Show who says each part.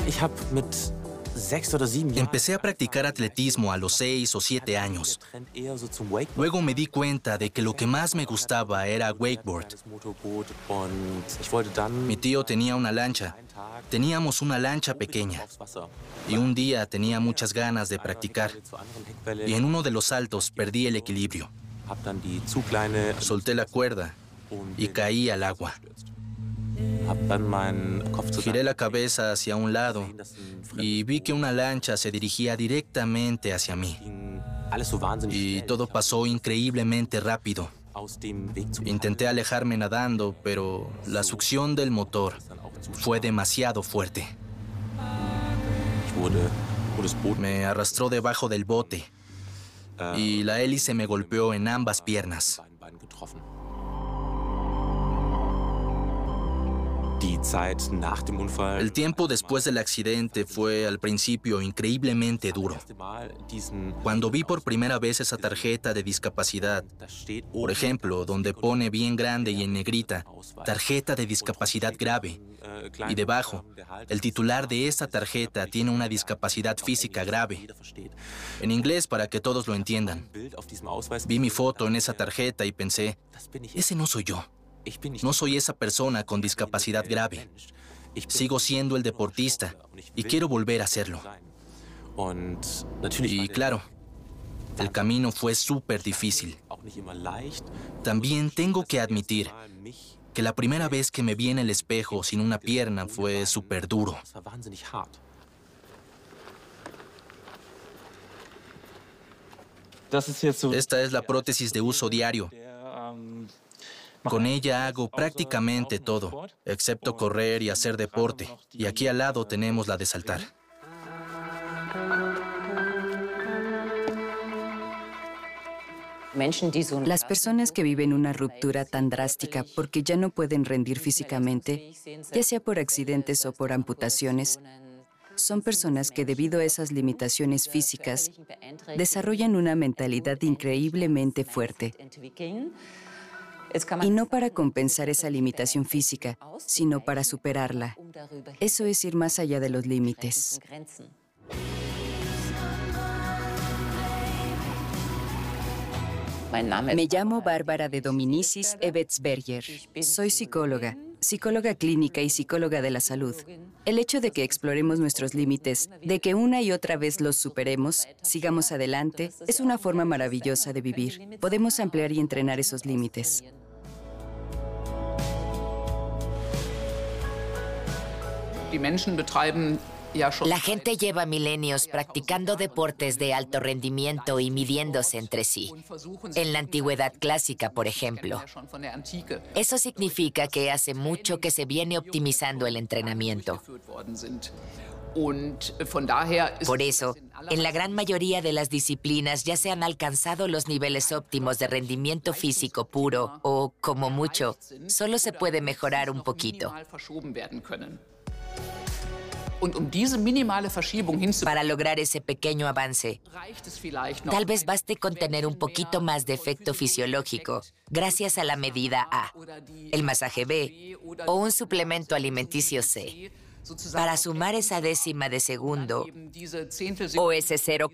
Speaker 1: Empecé a practicar atletismo a los 6 o 7 años. Luego me di cuenta de que lo que más me gustaba era wakeboard. Mi tío tenía una lancha. Teníamos una lancha pequeña. Y un día tenía muchas ganas de practicar. Y en uno de los saltos perdí el equilibrio. Solté la cuerda y caí al agua. Giré la cabeza hacia un lado y vi que una lancha se dirigía directamente hacia mí. Y todo pasó increíblemente rápido. Intenté alejarme nadando, pero la succión del motor fue demasiado fuerte. Me arrastró debajo del bote y la hélice me golpeó en ambas piernas. El tiempo después del accidente fue al principio increíblemente duro. Cuando vi por primera vez esa tarjeta de discapacidad, por ejemplo, donde pone bien grande y en negrita, tarjeta de discapacidad grave, y debajo, el titular de esta tarjeta tiene una discapacidad física grave. En inglés, para que todos lo entiendan. Vi mi foto en esa tarjeta y pensé, ese no soy yo. No soy esa persona con discapacidad grave. Sigo siendo el deportista y quiero volver a serlo. Y claro, el camino fue súper difícil. También tengo que admitir que la primera vez que me vi en el espejo sin una pierna fue súper duro. Esta es la prótesis de uso diario. Con ella hago prácticamente todo, excepto correr y hacer deporte. Y aquí al lado tenemos la de saltar.
Speaker 2: Las personas que viven una ruptura tan drástica porque ya no pueden rendir físicamente, ya sea por accidentes o por amputaciones, son personas que debido a esas limitaciones físicas desarrollan una mentalidad increíblemente fuerte. Y no para compensar esa limitación física, sino para superarla. Eso es ir más allá de los límites. Me llamo Bárbara de Dominicis Ebetsberger. Soy psicóloga clínica y psicóloga de la salud. El hecho de que exploremos nuestros límites, de que una y otra vez los superemos, sigamos adelante, es una forma maravillosa de vivir. Podemos ampliar y entrenar esos límites.
Speaker 3: La gente lleva milenios practicando deportes de alto rendimiento y midiéndose entre sí. En la antigüedad clásica, por ejemplo. Eso significa que hace mucho que se viene optimizando el entrenamiento. Por eso, en la gran mayoría de las disciplinas ya se han alcanzado los niveles óptimos de rendimiento físico puro o, como mucho, solo se puede mejorar un poquito. Para lograr ese pequeño avance, tal vez baste con tener un poquito más de efecto fisiológico gracias a la medida A, el masaje B o un suplemento alimenticio C, para sumar esa décima de segundo o ese 0,1